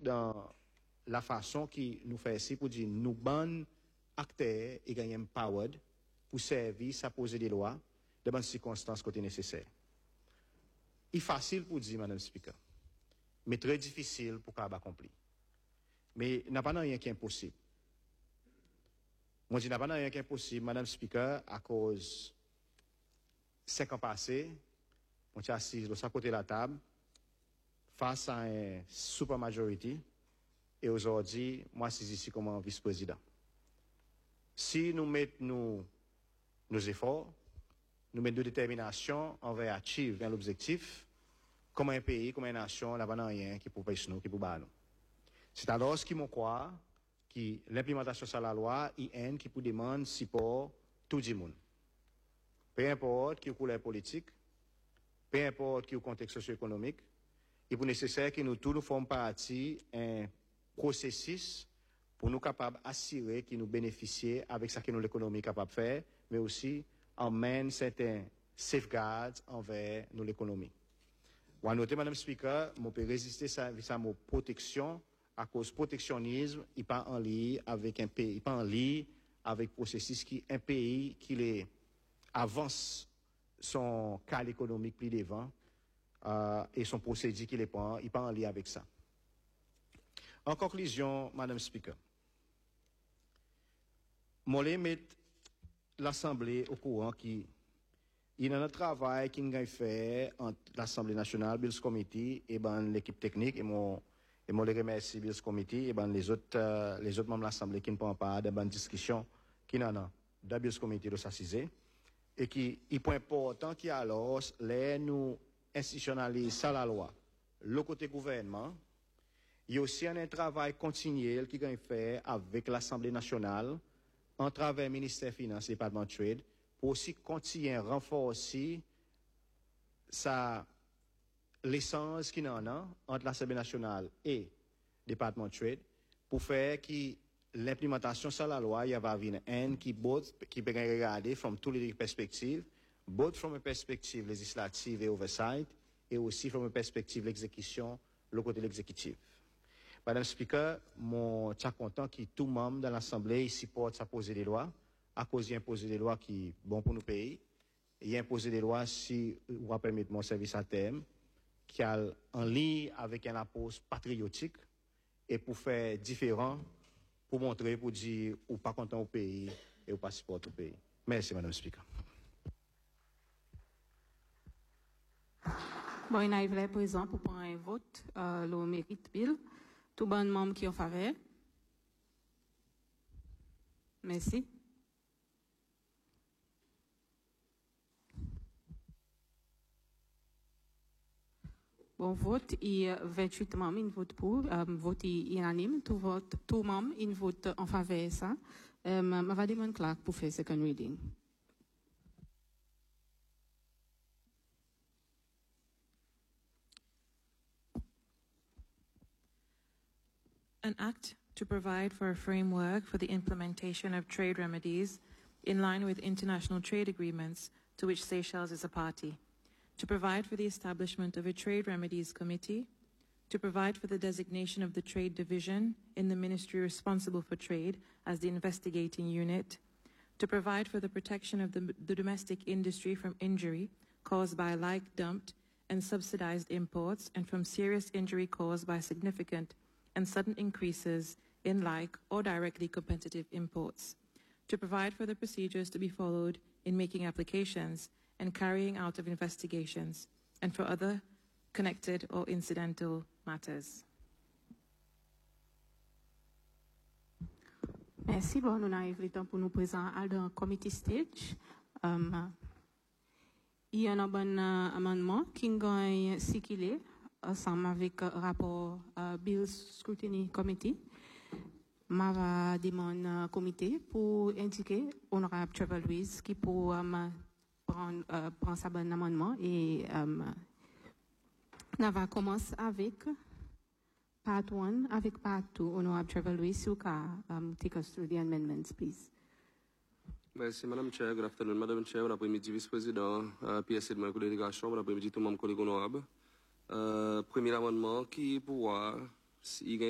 dans la façon qui nous fait ici pour dire nous ban acteurs et gagner empowered pour servir à poser des lois dans les circonstances côté nécessaire. Il est facile pour dire, Madame Speaker, mais très difficile pour qu'on accomplir. Mais n'a pas rien qui est impossible. Moi, je dis n'a pas rien qui est impossible, Madame Speaker, à cause 5 ans passés, on est assis de l'autre côté de la table, face à une super majorité, et aujourd'hui, moi, je suis ici comme vice-président. Si nous mettons nos efforts, nous mettons de détermination envers achieve l'objectif, comme un pays, comme une nation, là, pas rien qui peut pêcher nous, qui peut battre nous. C'est alors ce qui m'ont croit que l'implémentation de la loi, IN, qui peut demander support tout le monde. Peu importe qui est couleur politique, peu importe qui est le contexte socio-économique, il est nécessaire que nous tous nous formons partie d'un processus pour nous capables d'assurer que nous bénéficions avec ce que nous l'économie capable de faire, mais aussi emmène certains safeguards envers nous l'économie. Ou à noter, Madame Speaker, on peut résister à mon protection à cause protectionnisme, il pas en lien avec un pays, il pas en lien avec processus qui un pays qui les avance son cas économique plus devant et son procédé qui les prend, il pas en lien avec ça. En conclusion, Madame Speaker, je vais mettre l'Assemblée au courant qu'il y a un travail qui a fait entre l'Assemblée nationale, Bills Committee et l'équipe technique et les remercie Bills Committee et les autres membres de l'Assemblée qui ne prennent pas de bonnes discussions qui n'en ont dans Bills Committee de s'assiser et qui est point important qui alors les nous institutionnalisons la loi le côté gouvernement. Il y a aussi un travail continuel qui est fait avec l'Assemblée nationale en travers du ministère des Finances et département de Trade pour aussi continuer à renforcer l'essence qu'il y en a entre l'Assemblée nationale et le département de Trade pour faire que l'implémentation de la loi y va venir qui peut regarder from toutes les perspectives, both from a perspective législative et oversight et aussi from a perspective l'exécution, le côté de l'exécutif. Madame Speaker, je suis content que tout le monde dans l'Assemblée supporte sa poser des lois, à cause d'y imposer des lois qui sont bonnes pour nos pays. Il y a imposer des lois, si vous va permettre mon service à terme, qui est en ligne avec un approche patriotique et pour faire différent, pour montrer, pour dire, ou pas content au pays et ou pas supporter au pays. Merci, Madame Speaker. Bon, il est présent pour prendre un vote, le mérite bill. Tout bon membre qui en faveur. Merci. Bon vote, il y a 28 membres, ils votent pour, vote unanime, tout membre, ils votent en faveur de ça. Je vais demander Clark pour faire second reading. An act to provide for a framework for the implementation of trade remedies in line with international trade agreements to which Seychelles is a party, to provide for the establishment of a trade remedies committee, to provide for the designation of the trade division in the ministry responsible for trade as the investigating unit, to provide for the protection of the domestic industry from injury caused by like dumped and subsidized imports and from serious injury caused by significant and sudden increases in like or directly competitive imports, to provide for the procedures to be followed in making applications and carrying out of investigations, and for other connected or incidental matters. Merci. Bon, nous arrivons le temps pour nous présenter dans le committee stage. Il y a un bon amendement qui est circulé ensemble avec le rapport Bill Scrutiny Committee. Je vais demander au comité pour indiquer honorable Trevor Louise qui pour prendre sa bon amendement et on va commencer avec part 1 avec part 2. Honorable Trevor Louise, you can take us through the amendments, please. Merci, Madame Chair. Good afternoon, Madame Chair. Bon après-midi, vice-président PSC de ma délégation. Bon après-midi, tout le monde collègue honorable. Premier amendement qui pourra,